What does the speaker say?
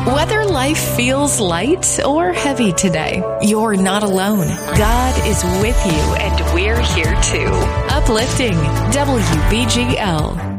Whether life feels light or heavy today, you're not alone. God is with you, and we're here too. Uplifting WBGL.